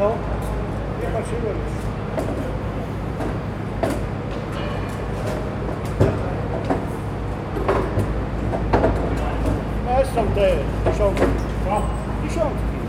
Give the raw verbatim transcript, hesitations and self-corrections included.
Co? Nie patrzyłem już. No są te dziesiątki. Co? Dziesiątki.